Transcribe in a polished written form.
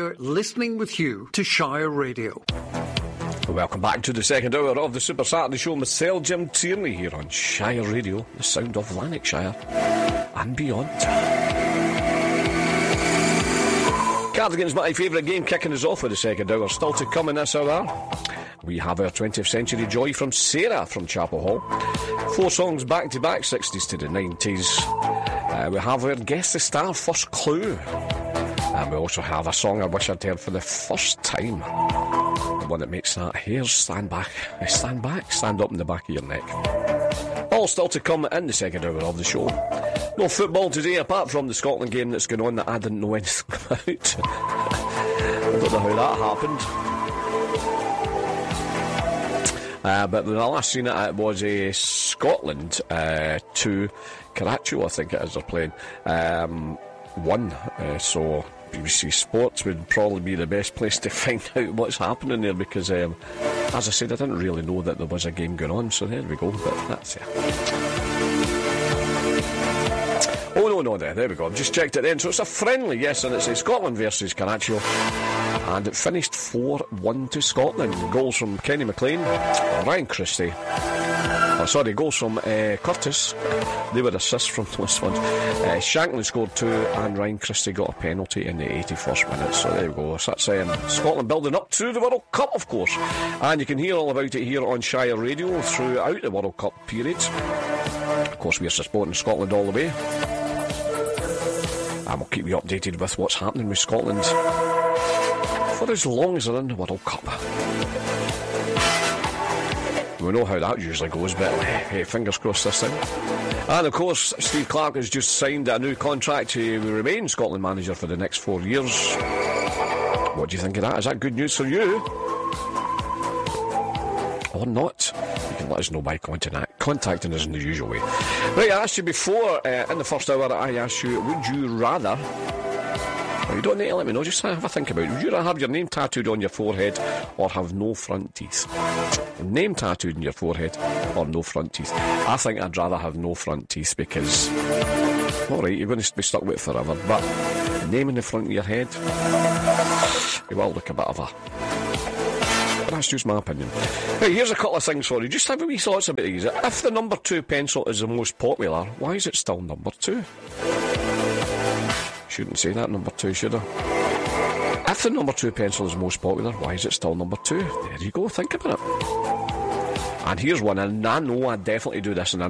We're listening with you to Shire Radio. Welcome back to the second hour of the Super Saturday Show. Myself, Jim Tierney, here on Shire Radio, the sound of Lanarkshire and beyond. Cardigan's my favourite game, kicking us off with the second hour. Still to come in this hour, we have our 20th Century Joy from Sarah from Chapel Hall. 4 songs back to back, 60s to the 90s. We have our Guess the Star First Clue. And we also have a song I wish I'd heard for the first time. The one that makes that hairs stand up in the back of your neck. All still to come in the second hour of the show. No football today, apart from the Scotland game that's going on that I didn't know anything about. I don't know how that happened. But when I last seen it was a Scotland to Caracciolo, I think it is, they're playing. 1. So BBC Sports would probably be the best place to find out what's happening there, because as I said, I didn't really know that there was a game going on, so there we go. But that's it. Oh no, there we go, I've just checked it then. So it's a friendly, yes, and it's Scotland versus Caracciolo, and it finished 4-1 to Scotland. Goals from Kenny McLean, Ryan Christie, goals from Curtis. They were assists from those ones. Shankland scored 2 and Ryan Christie got a penalty in the 81st minute. So there we go. So that's Scotland building up to the World Cup, of course. And you can hear all about it here on Shire Radio throughout the World Cup period. Of course, we are supporting Scotland all the way. And we'll keep you updated with what's happening with Scotland for as long as they're in the World Cup. We know how that usually goes, but hey, fingers crossed this time. And of course, Steve Clarke has just signed a new contract to remain Scotland manager for the next 4 years. What do you think of that? Is that good news for you? Or not? You can let us know by contacting us in the usual way. Right, I asked you before, in the first hour, I asked you, would you rather... Well, you don't need to let me know, just have a think about it. Would you rather have your name tattooed on your forehead or have no front teeth? Name tattooed on your forehead or no front teeth? I think I'd rather have no front teeth, because, alright, you're going to be stuck with it forever, but the name in the front of your head, it will look a bit of a... But that's just my opinion. Right, here's a couple of things for you. Just have a wee thoughts about these. If the number 2 pencil is the most popular, why is it still number 2? Shouldn't say that, number 2, should I? If the number 2 pencil is most popular, why is it still number 2? There you go, think about it. And here's one, and I know I definitely do this, and I